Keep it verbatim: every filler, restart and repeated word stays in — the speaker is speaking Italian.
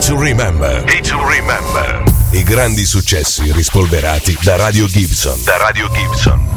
to Remember. Hit to Remember. I grandi successi rispolverati da Radio Gibson. Da Radio Gibson.